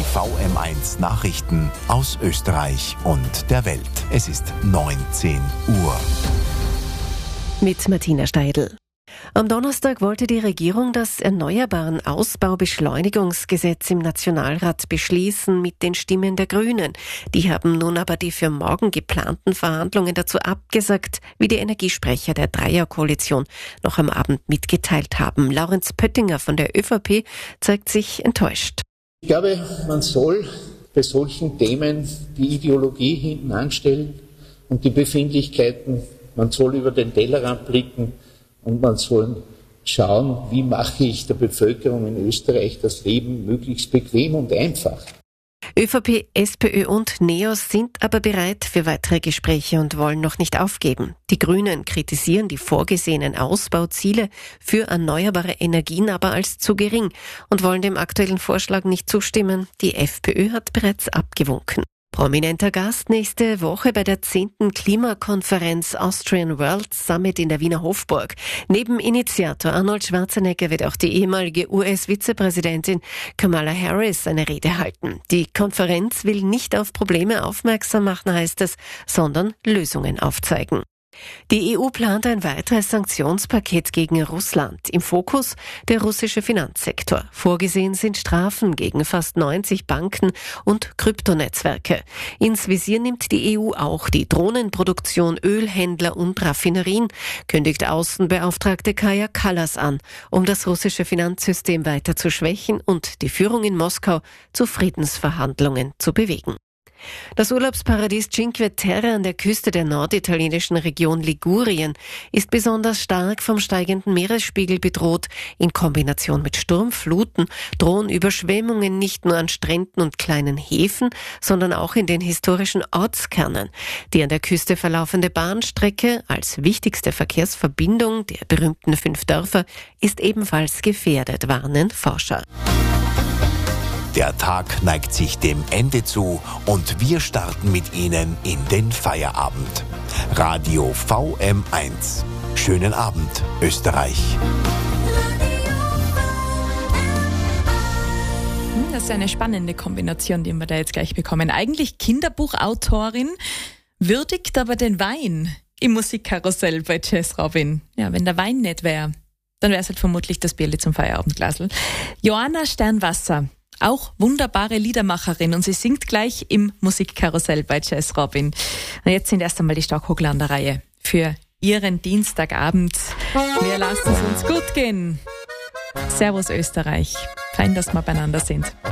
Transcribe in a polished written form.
VM1 Nachrichten aus Österreich und der Welt. Es ist 19 Uhr. Mit Martina Steidl. Am Donnerstag wollte die Regierung das Erneuerbaren Ausbaubeschleunigungsgesetz im Nationalrat beschließen mit den Stimmen der Grünen. Die haben nun aber die für morgen geplanten Verhandlungen dazu abgesagt, wie die Energiesprecher der Dreierkoalition noch am Abend mitgeteilt haben. Laurenz Pöttinger von der ÖVP zeigt sich enttäuscht. Ich glaube, man soll bei solchen Themen die Ideologie hinten anstellen und die Befindlichkeiten. Man soll über den Tellerrand blicken. Und man soll schauen, wie mache ich der Bevölkerung in Österreich das Leben möglichst bequem und einfach. ÖVP, SPÖ und NEOS sind aber bereit für weitere Gespräche und wollen noch nicht aufgeben. Die Grünen kritisieren die vorgesehenen Ausbauziele für erneuerbare Energien aber als zu gering und wollen dem aktuellen Vorschlag nicht zustimmen. Die FPÖ hat bereits abgewunken. Prominenter Gast nächste Woche bei der 10. Klimakonferenz Austrian World Summit in der Wiener Hofburg. Neben Initiator Arnold Schwarzenegger wird auch die ehemalige US-Vizepräsidentin Kamala Harris eine Rede halten. Die Konferenz will nicht auf Probleme aufmerksam machen, heißt es, sondern Lösungen aufzeigen. Die EU plant ein weiteres Sanktionspaket gegen Russland. Im Fokus der russische Finanzsektor. Vorgesehen sind Strafen gegen fast 90 Banken und Kryptonetzwerke. Ins Visier nimmt die EU auch die Drohnenproduktion, Ölhändler und Raffinerien, kündigt Außenbeauftragte Kaja Kallas an, um das russische Finanzsystem weiter zu schwächen und die Führung in Moskau zu Friedensverhandlungen zu bewegen. Das Urlaubsparadies Cinque Terre an der Küste der norditalienischen Region Ligurien ist besonders stark vom steigenden Meeresspiegel bedroht. In Kombination mit Sturmfluten drohen Überschwemmungen nicht nur an Stränden und kleinen Häfen, sondern auch in den historischen Ortskernen. Die an der Küste verlaufende Bahnstrecke als wichtigste Verkehrsverbindung der berühmten 5 Dörfer ist ebenfalls gefährdet, warnen Forscher. Der Tag neigt sich dem Ende zu und wir starten mit Ihnen in den Feierabend. Radio VM1. Schönen Abend, Österreich. Das ist eine spannende Kombination, die wir da jetzt gleich bekommen. Eigentlich Kinderbuchautorin, würdigt aber den Wein im Musikkarussell bei Jess Robin. Ja, wenn der Wein nicht wäre, dann wäre es halt vermutlich das Bierli zum Feierabendglasl. Johanna Sternwasser. Auch wunderbare Liedermacherin und sie singt gleich im Musikkarussell bei Jess Robin. Und jetzt sind erst einmal die Stockhogler an der Reihe für ihren Dienstagabend. Wir lassen es uns gut gehen. Servus Österreich. Fein, dass wir beieinander sind.